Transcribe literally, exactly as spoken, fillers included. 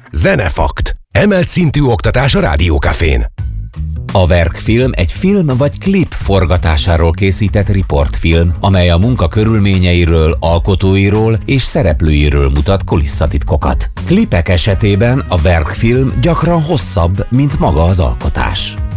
Zenefakt. Emelt szintű oktatás a Rádiókafén. A Verkfilm egy film vagy klip forgatásáról készített riportfilm, amely a munka körülményeiről, alkotóiról és szereplőiről mutat kulisszatitkokat. Klipek esetében a Verkfilm gyakran hosszabb, mint maga az alkotás.